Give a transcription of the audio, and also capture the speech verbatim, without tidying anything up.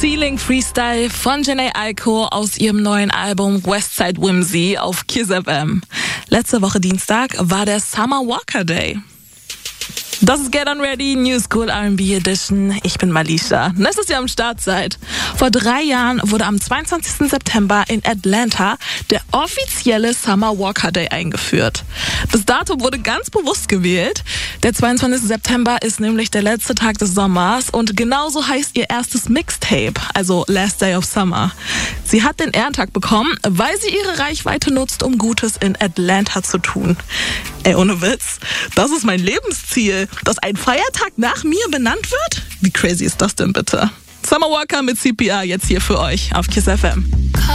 Ceiling Freestyle von Jhené Aiko aus ihrem neuen Album Westside Whimsy auf Kiss F M. Letzte Woche Dienstag war der Summer Walker Day. Das ist Get On Ready, New School R and B Edition. Ich bin Malisha. Das ist ja am Start seid. Vor drei Jahren wurde am zweiundzwanzigsten September in Atlanta der offizielle Summer Walker Day eingeführt. Das Datum wurde ganz bewusst gewählt. Der zweiundzwanzigste September ist nämlich der letzte Tag des Sommers und genauso heißt ihr erstes Mixtape, also Last Day of Summer. Sie hat den Ehrentag bekommen, weil sie ihre Reichweite nutzt, um Gutes in Atlanta zu tun. Ey, ohne Witz, das ist mein Lebensziel, dass ein Feiertag nach mir benannt wird? Wie crazy ist das denn bitte? Summer Walker mit C P R jetzt hier für euch auf Kiss F M.